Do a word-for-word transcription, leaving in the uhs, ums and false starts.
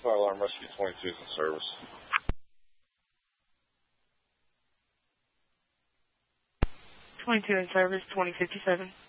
Fire Alarm Rescue twenty-two is in service. twenty-two in service, twenty fifty-seven.